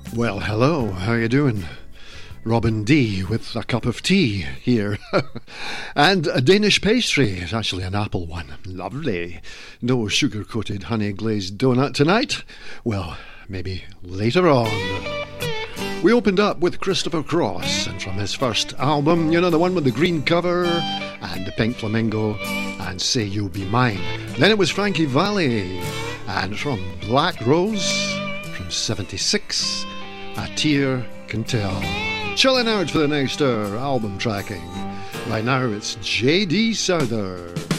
Well, hello, how you doing? Robin D with a cup of tea here. And a Danish pastry. It's actually an apple one. Lovely. No sugar-coated honey-glazed donut tonight. Well, maybe later on. We opened up with Christopher Cross, and from his first album, you know, the one with the green cover and the pink flamingo, and Say You'll Be Mine. Then it was Frankie Valli, and from Black Rose, from 76, A Tear Can Tell. Chilling out for the next hour, album tracking. Right now it's J.D. Souther.